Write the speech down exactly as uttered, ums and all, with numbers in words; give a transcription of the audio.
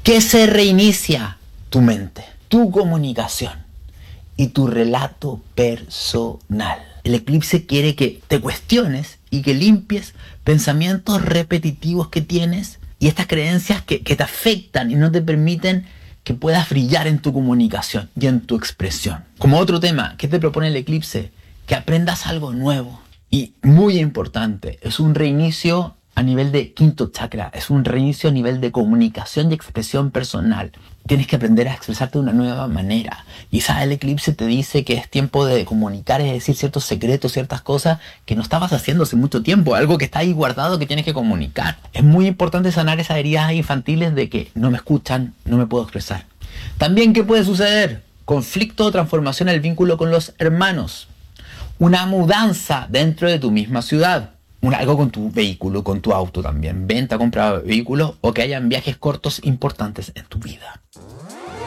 ¿Qué se reinicia? Tu mente, tu comunicación y tu relato personal. El eclipse quiere que te cuestiones y que limpies pensamientos repetitivos que tienes y estas creencias que, que te afectan y no te permiten que puedas brillar en tu comunicación y en tu expresión. Como otro tema, ¿qué te propone el eclipse? Que aprendas algo nuevo. Y muy importante, es un reinicio a nivel de quinto chakra, es un reinicio a nivel de comunicación y expresión personal. Tienes que aprender a expresarte de una nueva manera. Quizás el eclipse te dice que es tiempo de comunicar, es decir, ciertos secretos, ciertas cosas que no estabas haciendo hace mucho tiempo, algo que está ahí guardado que tienes que comunicar. Es muy importante sanar esas heridas infantiles de que no me escuchan, no me puedo expresar. También, ¿qué puede suceder? Conflicto o transformación al vínculo con los hermanos. Una mudanza dentro de tu misma ciudad. Un, algo con tu vehículo, con tu auto también. Venta, compra vehículos o que hayan viajes cortos importantes en tu vida.